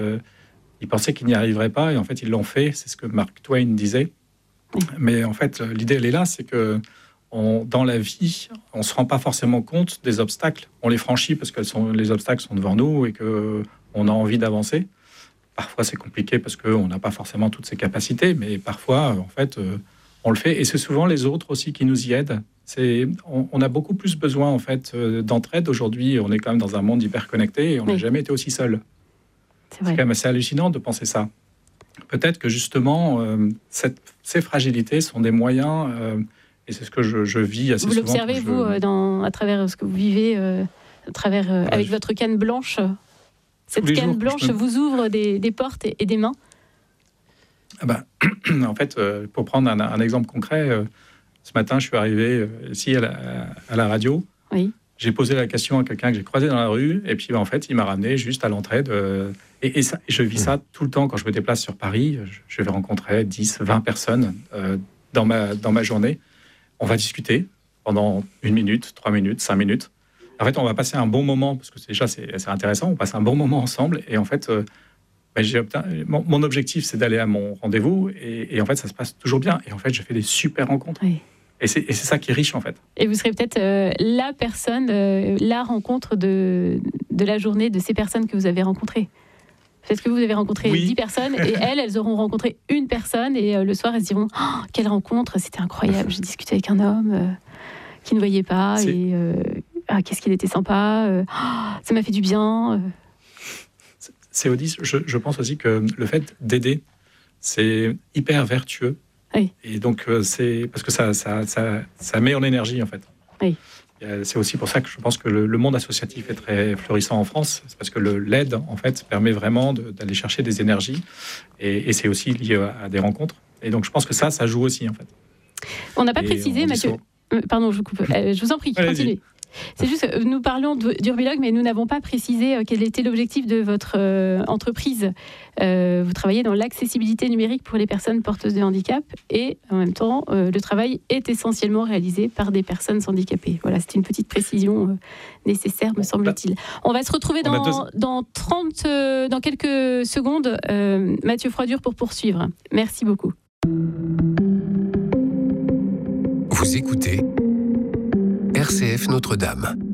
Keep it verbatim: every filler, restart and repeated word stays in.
euh, ils pensaient qu'ils n'y arriveraient pas et en fait ils l'ont fait. C'est ce que Mark Twain disait. Oui. Mais en fait, l'idée elle est là, c'est que on, dans la vie, on ne se rend pas forcément compte des obstacles. On les franchit parce que sont, les obstacles sont devant nous et qu'on a envie d'avancer. Parfois, c'est compliqué parce qu'on n'a pas forcément toutes ces capacités, mais parfois, en fait, euh, on le fait. Et c'est souvent les autres aussi qui nous y aident. C'est, on, on a beaucoup plus besoin, en fait, euh, d'entraide. Aujourd'hui, on est quand même dans un monde hyper connecté et on n'a oui. jamais été aussi seul. C'est, c'est quand même assez hallucinant de penser ça. Peut-être que, justement, euh, cette, ces fragilités sont des moyens, euh, et c'est ce que je, je vis assez vous souvent. Vous l'observez, je... vous, dans, à travers ce que vous vivez, euh, à travers, euh, ouais, avec je... votre canne blanche. Cette canne jours, blanche me... vous ouvre des, des portes et, et des mains. Ah ben, en fait, euh, pour prendre un, un exemple concret, euh, ce matin, je suis arrivé euh, ici à la, à la radio. Oui. J'ai posé la question à quelqu'un que j'ai croisé dans la rue, et puis ben, en fait, il m'a ramené juste à l'entrée. De, et, et, ça, et je vis ça tout le temps quand je me déplace sur Paris. Je, je vais rencontrer dix, vingt personnes euh, dans, ma, dans ma journée. On va discuter pendant une minute, trois minutes, cinq minutes. En fait, on va passer un bon moment, parce que déjà, c'est, c'est intéressant, on passe un bon moment ensemble, et en fait, euh, ben, j'ai obtenu, mon, mon objectif, c'est d'aller à mon rendez-vous, et, et en fait, ça se passe toujours bien, et en fait, je fais des super rencontres. Oui. Et, c'est, et c'est ça qui est riche, en fait. Et vous serez peut-être euh, la personne, euh, la rencontre de, de la journée de ces personnes que vous avez rencontrées. Peut-être que vous avez rencontré oui. dix personnes, et elles, elles auront rencontré une personne, et euh, le soir, elles se diront oh, « Quelle rencontre, c'était incroyable, j'ai discuté avec un homme euh, qui ne voyait pas, c'est... et... Euh, Ah, qu'est-ce qu'il était sympa, euh, oh, ça m'a fait du bien. C'est, c'est Odile, je, je pense aussi que le fait d'aider, c'est hyper vertueux. Oui. Et donc, c'est parce que ça, ça, ça, ça met en énergie, en fait. Oui. Et c'est aussi pour ça que je pense que le, le monde associatif est très florissant en France. C'est parce que le, l'aide, en fait, permet vraiment de, d'aller chercher des énergies. Et, et c'est aussi lié à, à des rencontres. Et donc, je pense que ça, ça joue aussi, en fait. On n'a pas et précisé, Mathieu. Euh, pardon, je vous coupe. Euh, je vous en prie, Allez-y. Continuez. C'est juste, nous parlons d'Urbilogue, mais nous n'avons pas précisé quel était l'objectif de votre euh, entreprise. Euh, vous travaillez dans l'accessibilité numérique pour les personnes porteuses de handicap et en même temps, euh, le travail est essentiellement réalisé par des personnes handicapées. Voilà, c'est une petite précision euh, nécessaire, me semble-t-il. On va se retrouver dans, dans, trente, euh, dans quelques secondes. Euh, Mathieu Froidure pour poursuivre. Merci beaucoup. Vous écoutez R C F Notre-Dame.